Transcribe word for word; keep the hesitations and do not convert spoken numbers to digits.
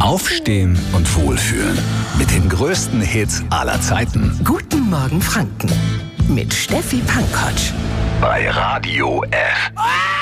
Aufstehen und wohlfühlen. Mit den größten Hits aller Zeiten. Guten Morgen Franken mit Steffi Pankotsch. Bei Radio F.